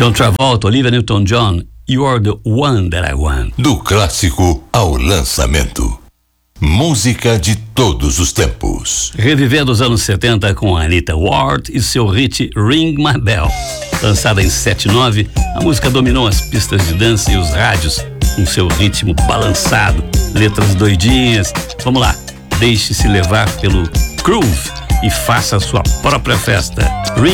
John Travolta, Olivia Newton-John, You're the One That I Want. Do clássico ao lançamento. Música de todos os tempos. Revivendo os anos 70 com Anita Ward e seu hit Ring My Bell. Lançada em 79, a música dominou as pistas de dança e os rádios com seu ritmo balançado, letras doidinhas. Vamos lá, deixe-se levar pelo groove e faça a sua própria festa.